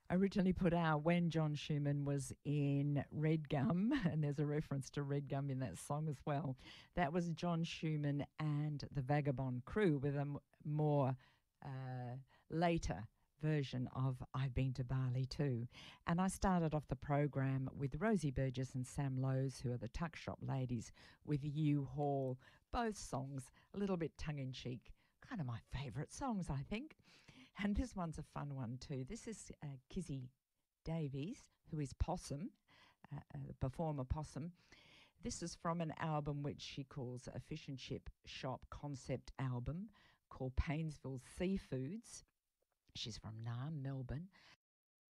originally put out when John Schumann was in Red Gum, and there's a reference to Red Gum in that song as well. That was John Schumann and the Vagabond Crew with a more uh, later version of I've Been to Bali Too. And I started off the program with Rosie Burgess and Sam Lowe's, who are the Tuck Shop Ladies, with You Haul. Both songs a little bit tongue in cheek, kind of my favourite songs, I think. And this one's a fun one too. This is Kizzy Davies, who is Possum, the performer Possum. This is from an album which she calls a fish and chip shop concept album called Painesville Seafoods. She's from Naarm, Melbourne.